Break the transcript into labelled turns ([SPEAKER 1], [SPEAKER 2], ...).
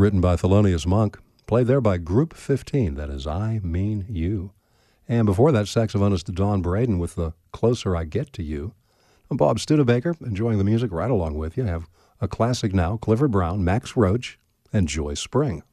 [SPEAKER 1] written by Thelonious Monk, played there by Group 15, that is I Mean You. And before that, saxophonist Don Braden with The Closer I Get to You. I'm Bob Studebaker, enjoying the music right along with you. I have a classic now, Clifford Brown, Max Roach, and Joyce Spring.